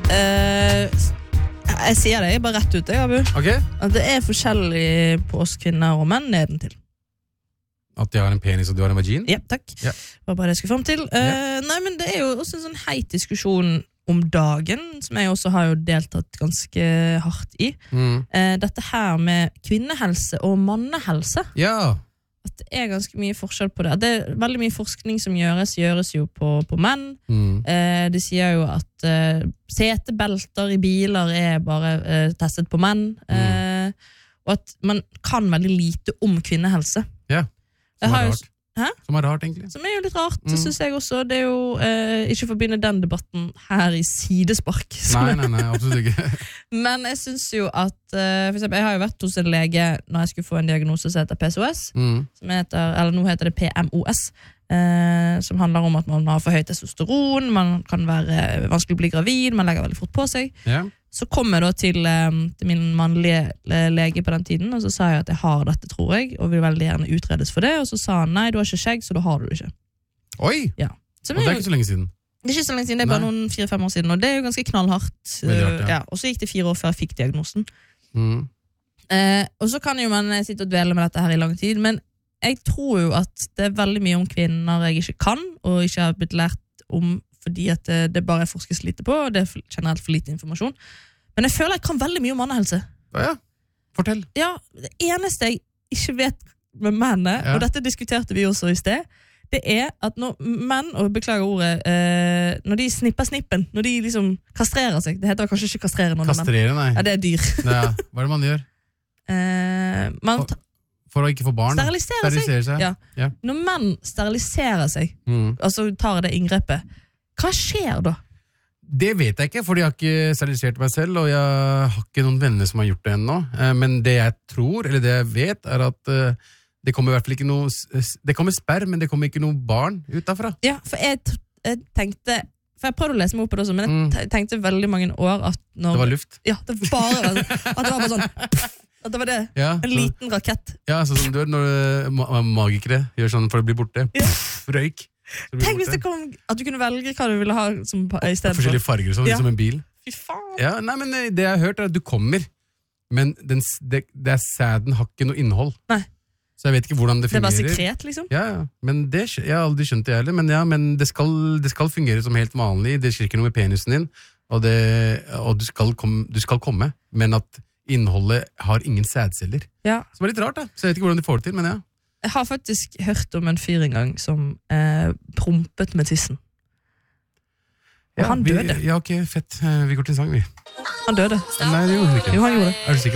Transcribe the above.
Jeg sier det, jeg bare rett ut, Abu. Okay. At det forskjellig på oss kvinner og menn nedentil. At de har en penis og du har en vagin? Ja, takk. Det var bare det jeg skulle frem til. Nei, men det jo også en sånn heit diskusjon om dagen, som jeg også har jo deltatt ganske hardt i. Dette her med kvinnehelse og mannehelse. Ja. At det ganske mye forskjell på det. Det veldig mye forskning som gjøres jo på menn. De sier jo at setebelter i biler bare testet på menn. Og at man kan veldig lite om kvinnehelse. Ja, som rart. Hæ? Som rart, egentlig. Som jo litt rart, synes jeg også. Det jo ikke forbinde den debatten her i sidespark. Nei, absolutt ikke. Men jeg synes jo at, for eksempel, jeg har jo vært hos en lege når jeg skulle få en diagnose som heter PCOS, som eller nå heter det PMOS, som handler om at man har for høyt testosteron, man kan være vanskelig å bli gravid, man legger veldig fort på seg. Så kom jeg da til min mannlige lege på den tiden, og så sa jeg at jeg har dette, tror jeg, og vil veldig gjerne utredes for det, og så sa han, nei, du har ikke skjegg, så da har du det ikke. Oi! Ja. Og det ikke så lenge siden? Det ikke så lenge siden, det bare noen 4-5 år siden, og det jo ganske knallhardt. Rart, og så gikk det 4 år før jeg fikk diagnosen. Og så kan jo man sitte og dvele med dette her i lang tid, men jeg tror jo at det veldig mye om kvinner jeg ikke kan, og ikke har blitt lært om, fordi at det bare forskes lite på, og det generelt for lite informasjon. Men jeg føler jeg kan veldig mye om mannehelse. Ja, fortell. Ja, det eneste jeg ikke vet med mennene, og dette diskuterte vi også i sted, det at når menn, og beklager ordet, når de snipper snippen, når de liksom kastrerer seg, det heter kanskje ikke kastrere noen menn. Kastrere, nei. Ja, det dyr. Ja, hva det man gjør? For å ikke få barn? Sterilisere seg. Ja. Når menn steriliserer seg, altså tar det inngrepet, hva skjer da? Det vet jeg ikke, for jeg har ikke sterilisert meg selv, og jeg har ikke noen venner som har gjort det ennå. Men det jeg tror, eller det jeg vet, at det kommer i hvert fall ikke noe... Det kommer sperm, men det kommer ikke noe barn ut derfra. Ja, for jeg tenkte... For jeg prøvde å lese meg opp på det også, men jeg tenkte veldig mange år at når... Det var luft? Ja, det var bare sånn... At det var det. En liten rakett. Ja, sånn som du vet når magikere gjør sånn for å bli borte. Røyk. Tenk hvis det kom at du kunne velge hva du ville ha som, i stedet for. Forskjellige farger sånn, som en bil. Fy faen. Ja, nei, men det jeg har hørt at du kommer, men det sæden har ikke noe innhold. Nei. Så jeg vet ikke hvordan det fungerer. Det bare sekret, liksom? Ja, men jeg har aldri skjønt det heller, men det skal fungere som helt vanlig, det skjer ikke noe med penisen din, og du skal komme, men at innholdet har ingen sædceller. Ja. Som litt rart da, så jeg vet ikke hvordan de får det til, men ja. Jeg har faktisk hørt om en fyr en gang som prompet med tissen. Og han døde. Ja, ok, fett. Vi går til en sang, vi. Han døde. Nei, det gjorde han ikke. Jo, han gjorde det. Er du sikker?